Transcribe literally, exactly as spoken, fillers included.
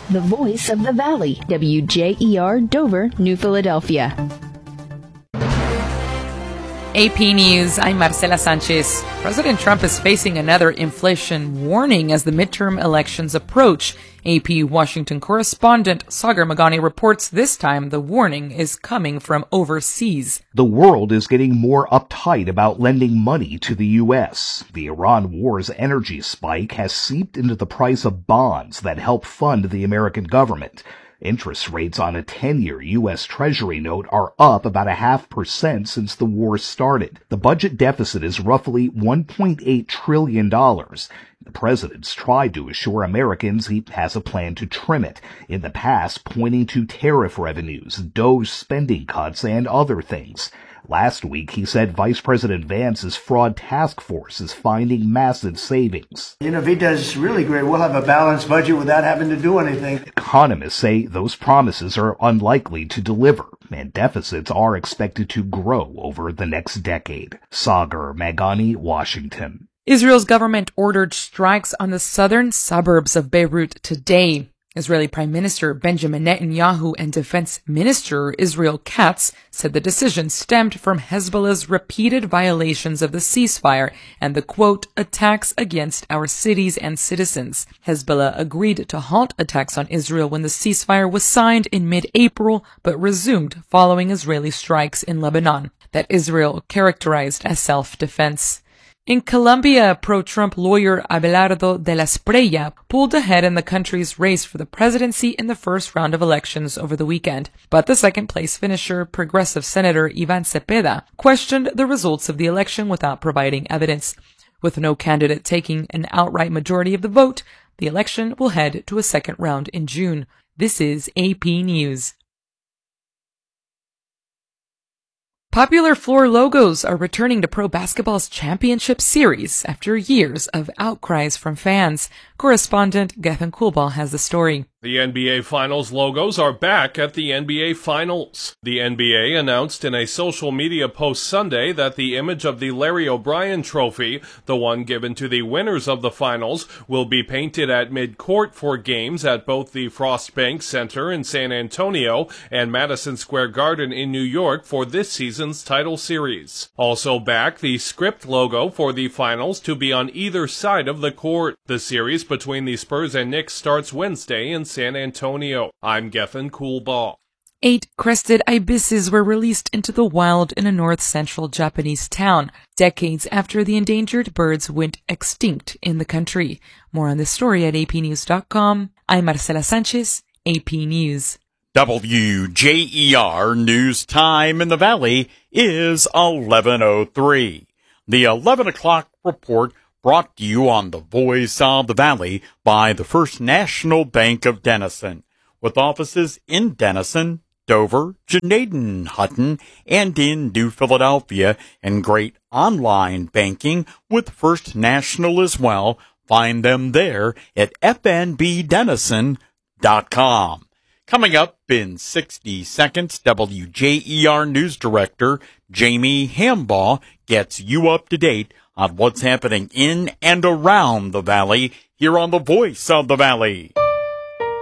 the voice of the Valley, W J E R Dover, New Philadelphia. A P News, I'm Marcela Sanchez. President Trump is facing another inflation warning as the midterm elections approach. A P Washington correspondent Sagar Meghani reports this time the warning is coming from overseas. The world is getting more uptight about lending money to the U S. The Iran war's energy spike has seeped into the price of bonds that help fund the American government. Interest rates on a ten-year U S Treasury note are up about a half percent since the war started. The budget deficit is roughly one point eight trillion dollars. The president's tried to assure Americans he has a plan to trim it, in the past pointing to tariff revenues, DOGE spending cuts, and other things. Last week, he said Vice President Vance's fraud task force is finding massive savings. You know, if he does really great, we'll have a balanced budget without having to do anything. Economists say those promises are unlikely to deliver, and deficits are expected to grow over the next decade. Sagar Meghani, Washington. Israel's government ordered strikes on the southern suburbs of Beirut today. Israeli Prime Minister Benjamin Netanyahu and Defense Minister Israel Katz said the decision stemmed from Hezbollah's repeated violations of the ceasefire and the, quote, attacks against our cities and citizens. Hezbollah agreed to halt attacks on Israel when the ceasefire was signed in mid-April, but resumed following Israeli strikes in Lebanon that Israel characterized as self-defense. In Colombia, pro-Trump lawyer Abelardo de la Espriella pulled ahead in the country's race for the presidency in the first round of elections over the weekend. But the second-place finisher, progressive Senator Ivan Cepeda, questioned the results of the election without providing evidence. With no candidate taking an outright majority of the vote, the election will head to a second round in June. This is A P News. Popular floor logos are returning to pro basketball's championship series after years of outcries from fans. Correspondent Gethin Kulbal has the story. The N B A Finals logos are back at the N B A Finals. The N B A announced in a social media post Sunday that the image of the Larry O'Brien Trophy, the one given to the winners of the Finals, will be painted at mid-court for games at both the Frost Bank Center in San Antonio and Madison Square Garden in New York for this season's title series. Also back, the script logo for the Finals to be on either side of the court. The series between the Spurs and Knicks starts Wednesday in San Antonio. I'm Gethin Kulbal. Eight crested ibises were released into the wild in a north-central Japanese town, decades after the endangered birds went extinct in the country. More on this story at A P news dot com. I'm Marcela Sanchez, A P News. W J E R News Time in the Valley is eleven oh three. The eleven o'clock report brought to you on the Voice of the Valley by the First National Bank of Denison, with offices in Denison, Dover, Janaden, Hutton, and in New Philadelphia, and great online banking with First National as well. Find them there at f n b denison dot com. Coming up in sixty seconds, W J E R News Director Jamie Hambaugh gets you up to date on what's happening in and around the Valley here on the Voice of the Valley.